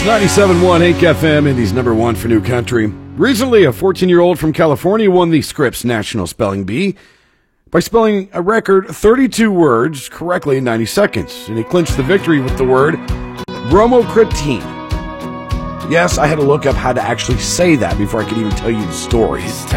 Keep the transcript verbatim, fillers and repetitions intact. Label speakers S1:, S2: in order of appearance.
S1: ninety-seven point one Hank F M, Indy's number one for new country. Recently, a fourteen-year-old from California won the Scripps National Spelling Bee by spelling a record thirty-two words correctly in ninety seconds, and he clinched the victory with the word bromocratine. Yes, I had to look up how to actually say that before I could even tell you the story.